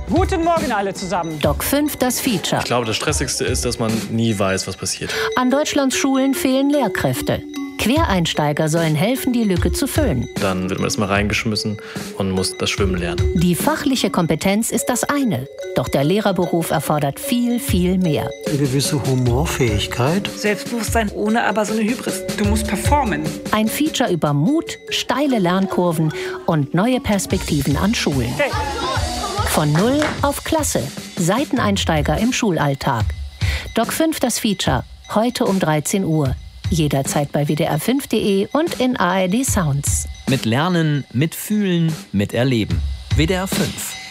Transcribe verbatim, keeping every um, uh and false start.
Guten Morgen alle zusammen. Doc fünf, das Feature. Ich glaube, das Stressigste ist, dass man nie weiß, was passiert. An Deutschlands Schulen fehlen Lehrkräfte. Quereinsteiger sollen helfen, die Lücke zu füllen. Dann wird man erstmal reingeschmissen und muss das Schwimmen lernen. Die fachliche Kompetenz ist das eine. Doch der Lehrerberuf erfordert viel, viel mehr. Eine gewisse Humorfähigkeit. Selbstbewusstsein ohne aber so eine Hybris. Du musst performen. Ein Feature über Mut, steile Lernkurven und neue Perspektiven an Schulen. Hey. Von Null auf Klasse. Seiteneinsteiger im Schulalltag. Doc fünf, das Feature. Heute um dreizehn Uhr. Jederzeit bei W D R fünf punkt de und in A R D Sounds. Mit Lernen, mit Fühlen, mit Erleben. W D R fünf.